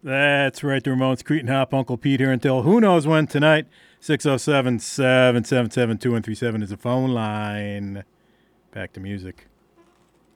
That's right, the Ramones, Cretin Hop, Uncle Pete here until who knows when tonight. 607-777-2137 is the phone line. Back to music.